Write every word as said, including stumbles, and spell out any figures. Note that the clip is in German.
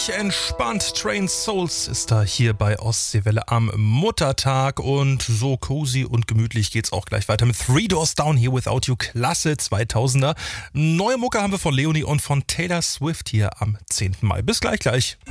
Entspannt, Train Souls ist da hier bei Ostseewelle am Muttertag und so cozy und gemütlich geht's auch gleich weiter mit Three Doors Down Here Without You, Klasse zweitausender. Neue Mucke haben wir von Leonie und von Taylor Swift hier am zehnten Mai. Bis gleich gleich.